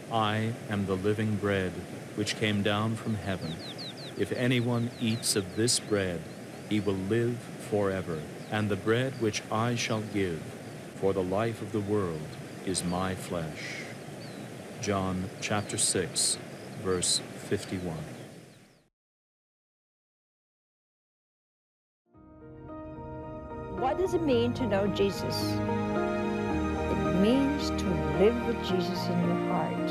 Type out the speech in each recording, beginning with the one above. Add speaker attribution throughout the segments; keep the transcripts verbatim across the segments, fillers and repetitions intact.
Speaker 1: I am the living bread which came down from heaven. If anyone eats of this bread, he will live forever. And the bread which I shall give for the life of the world is my flesh. John chapter six, verse fifty-one.
Speaker 2: What does it mean to know Jesus? It means to live with Jesus in your heart,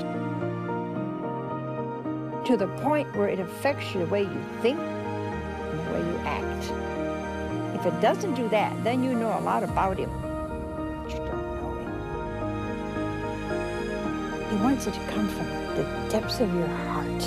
Speaker 2: to the point where it affects you the way you think and the way you act. If it doesn't do that, then you know a lot about him, but you don't know him. He wants it to come from the depths of your heart.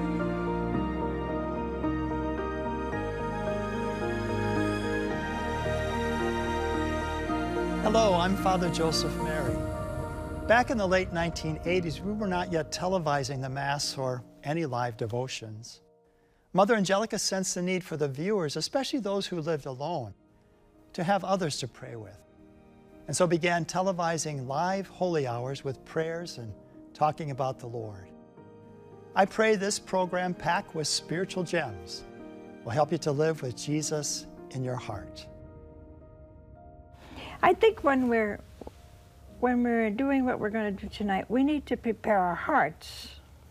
Speaker 3: Hello, I'm Father Joseph Mary. Back in the late nineteen eighties, we were not yet televising the Mass or any live devotions. Mother Angelica sensed the need for the viewers, especially those who lived alone, to have others to pray with, and so began televising live holy hours with prayers and talking about the Lord. I pray this program, packed with spiritual gems, will help you to live with Jesus in your heart.
Speaker 2: I think when we're when we're doing what we're going to do tonight, we need to prepare our hearts.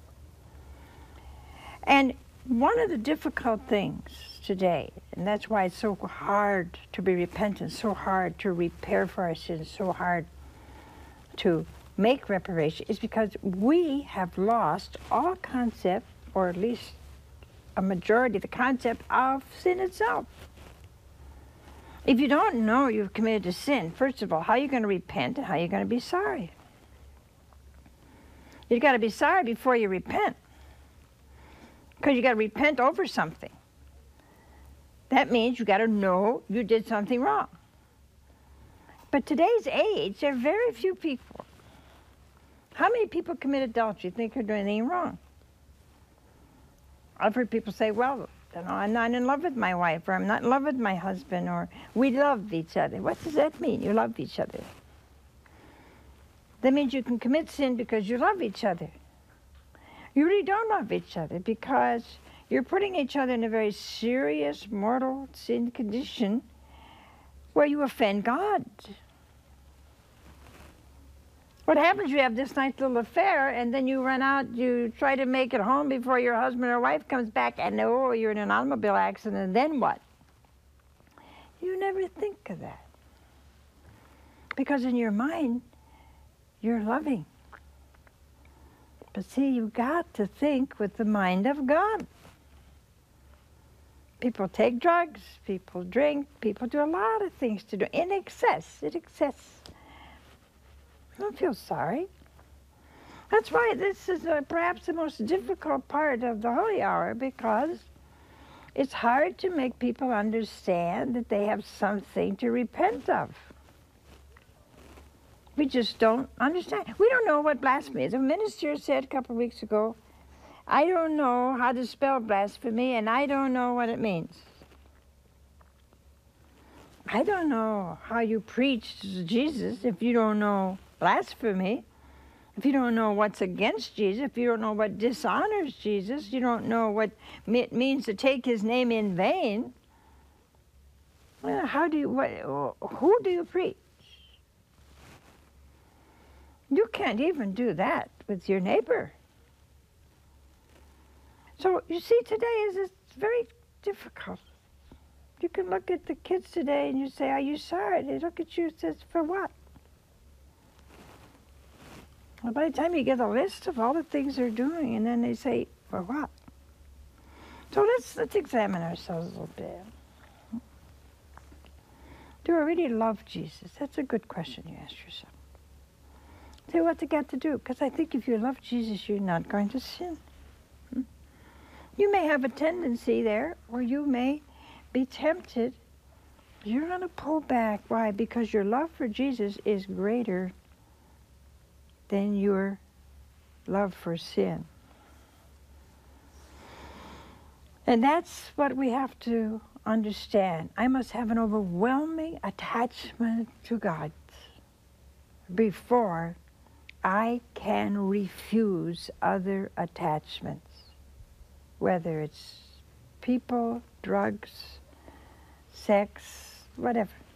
Speaker 2: And one of the difficult things today, and that's why it's so hard to be repentant, so hard to repair for our sins, so hard to make reparation, is because we have lost all concept, or at least a majority of the concept of sin itself. If you don't know you've committed a sin, first of all, how are you going to repent and how are you going to be sorry? You've got to be sorry before you repent, because you got to repent over something. That means you got to know you did something wrong. But today's age, there are very few people. How many people commit adultery think they're doing anything wrong? I've heard people say, well, you know, I'm not in love with my wife, or I'm not in love with my husband, or we love each other. What does that mean, you love each other? That means you can commit sin because you love each other. You really don't love each other because you're putting each other in a very serious mortal sin condition where you offend God. What happens, you have this nice little affair, and then you run out, you try to make it home before your husband or wife comes back, and oh, you're in an automobile accident, and then what? You never think of that. Because in your mind, you're loving. But see, you've got to think with the mind of God. People take drugs, people drink, people do a lot of things to do, in excess, in excess. Don't feel sorry. That's why this is uh, perhaps the most difficult part of the Holy Hour, because it's hard to make people understand that they have something to repent of. We just don't understand. We don't know what blasphemy is. A minister said a couple of weeks ago, I don't know how to spell blasphemy, and I don't know what it means. I don't know how you preach Jesus if you don't know blasphemy, if you don't know what's against Jesus, if you don't know what dishonors Jesus, you don't know what it means to take his name in vain. Well, how do you, what, who do you preach? You can't even do that with your neighbor. So you see, today is it's very difficult. You can look at the kids today and you say, are you sorry? They look at you and says, for what? Well, by the time you get a list of all the things they're doing, and then they say, for what? So let's, let's examine ourselves a little bit. Do I really love Jesus? That's a good question you ask yourself. Say, what's it got to do? Because I think if you love Jesus, you're not going to sin. Hmm? You may have a tendency there, or you may be tempted. You're going to pull back. Why? Because your love for Jesus is greater than your love for sin. And that's what we have to understand. I must have an overwhelming attachment to God before I can refuse other attachments, whether it's people, drugs, sex, whatever.